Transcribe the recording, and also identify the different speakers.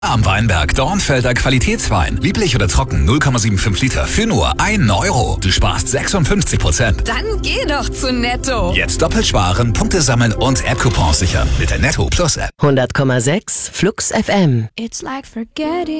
Speaker 1: Am Weinberg Dornfelder Qualitätswein. Lieblich oder trocken 0,75 Liter für nur 1 Euro. Du sparst 56%.
Speaker 2: Dann geh doch zu Netto.
Speaker 1: Jetzt doppelt sparen, Punkte sammeln und App-Coupons sichern. Mit der Netto Plus App.
Speaker 3: 100,6 Flux FM.
Speaker 2: It's like forgetting.